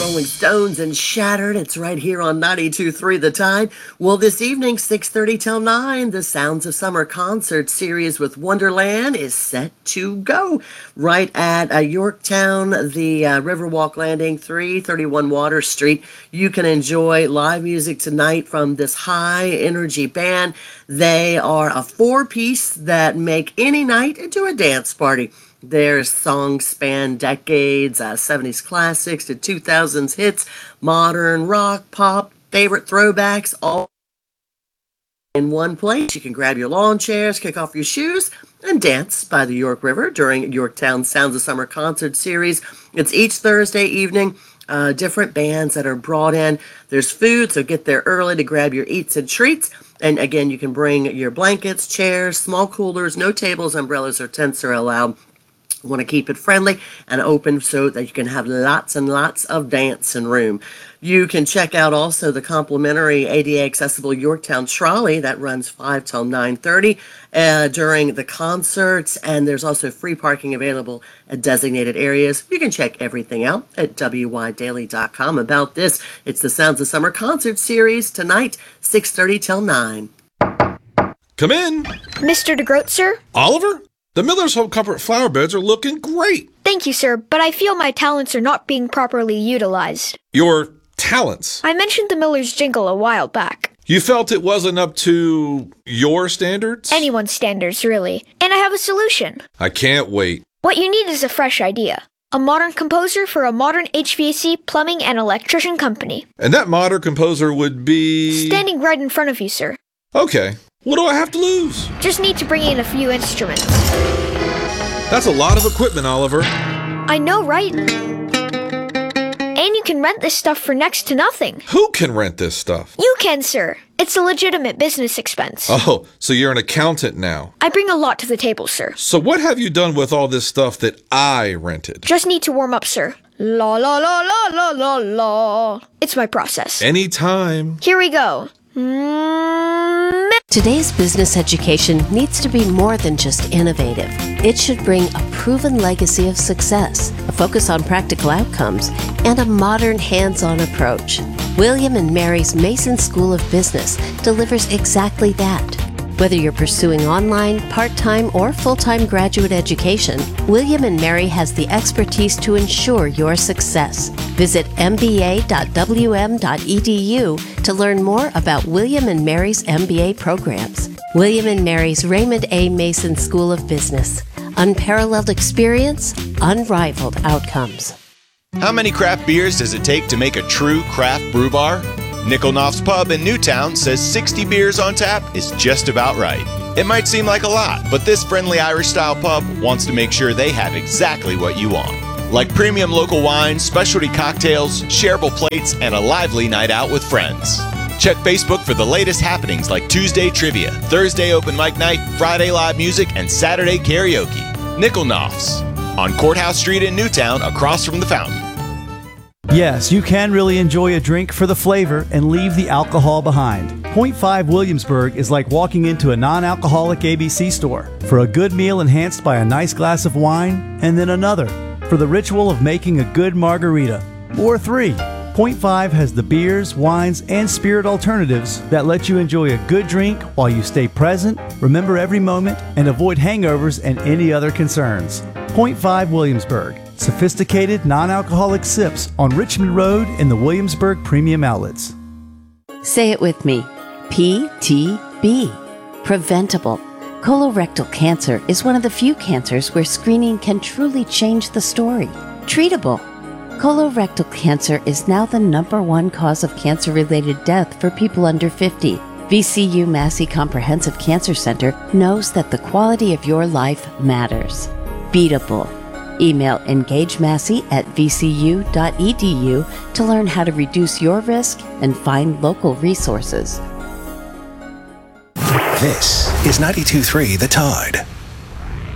Rolling Stones and Shattered. It's right here on 92.3 The Tide. Well, this evening, 6:30 till 9, the Sounds of Summer concert series with Wonderland is set to go right at Yorktown, the Riverwalk Landing, 331 Water Street. You can enjoy live music tonight from this high-energy band. They are a four-piece that make any night into a dance party. Their songs span decades, 70s classics to 2000s hits, modern rock, pop, favorite throwbacks, all in one place. You can grab your lawn chairs, kick off your shoes, and dance by the York River during Yorktown Sounds of Summer concert series. It's each Thursday evening. Different bands that are brought in. There's food, so get there early to grab your eats and treats. And again, you can bring your blankets, chairs, small coolers, no tables, umbrellas, or tents are allowed. Want to keep it friendly and open so that you can have lots and lots of dancing room. You can check out also the complimentary ADA accessible Yorktown trolley that runs 5 till 9:30 during the concerts, and there's also free parking available at designated areas. You can check everything out at wydaily.com about this. It's the Sounds of Summer concert series tonight, 6:30 till 9. Come in. Mr. DeGroat, sir? Oliver? The Miller's Home Comfort flower beds are looking great. Thank you, sir, but I feel my talents are not being properly utilized. Your talents? I mentioned the Miller's jingle a while back. You felt it wasn't up to your standards? Anyone's standards, really. And I have a solution. I can't wait. What you need is a fresh idea. A modern composer for a modern HVAC, plumbing, and electrician company. And that modern composer would be... standing right in front of you, sir. Okay. What do I have to lose? Just need to bring in a few instruments. That's a lot of equipment, Oliver. I know, right? And you can rent this stuff for next to nothing. Who can rent this stuff? You can, sir. It's a legitimate business expense. Oh, so you're an accountant now. I bring a lot to the table, sir. So what have you done with all this stuff that I rented? Just need to warm up, sir. La la la la la la la. It's my process. Anytime. Here we go. Today's business education needs to be more than just innovative. It should bring a proven legacy of success, a focus on practical outcomes, and a modern hands-on approach. William and Mary's Mason School of Business delivers exactly that. Whether you're pursuing online, part-time, or full-time graduate education, William and Mary has the expertise to ensure your success. Visit mba.wm.edu to learn more about William and Mary's MBA programs. William and Mary's Raymond A. Mason School of Business. Unparalleled experience, unrivaled outcomes. How many craft beers does it take to make a true craft brew bar? Nickel Knopf's Pub in Newtown says 60 beers on tap is just about right. It might seem like a lot, but this friendly Irish-style pub wants to make sure they have exactly what you want. Like premium local wines, specialty cocktails, shareable plates, and a lively night out with friends. Check Facebook for the latest happenings like Tuesday trivia, Thursday open mic night, Friday live music, and Saturday karaoke. Nickel Knopf's on Courthouse Street in Newtown across from the fountain. Yes, you can really enjoy a drink for the flavor and leave the alcohol behind. Point 5 Williamsburg is like walking into a non-alcoholic ABC store for a good meal enhanced by a nice glass of wine and then another for the ritual of making a good margarita. Or 3. Point 5 has the beers, wines, and spirit alternatives that let you enjoy a good drink while you stay present, remember every moment, and avoid hangovers and any other concerns. Point 5 Williamsburg. Sophisticated non-alcoholic sips on Richmond Road in the Williamsburg Premium Outlets. Say it with me. PTB. Preventable. Colorectal cancer is one of the few cancers where screening can truly change the story. Treatable. Colorectal cancer is now the #1 cause of cancer-related death for people under 50. VCU Massey Comprehensive Cancer Center knows that the quality of your life matters. Beatable. Email engagemassey@vcu.edu to learn how to reduce your risk and find local resources. This is 92.3 The Tide.